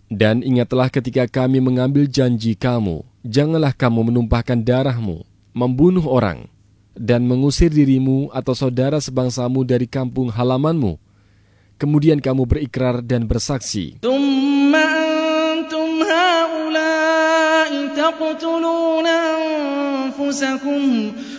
Dan ingatlah ketika kami mengambil janji kamu, janganlah kamu menumpahkan darahmu, membunuh orang, dan mengusir dirimu atau saudara sebangsamu dari kampung halamanmu. Kemudian kamu berikrar dan bersaksi. ثم أنتم هؤلاء تقتلون أنفسكم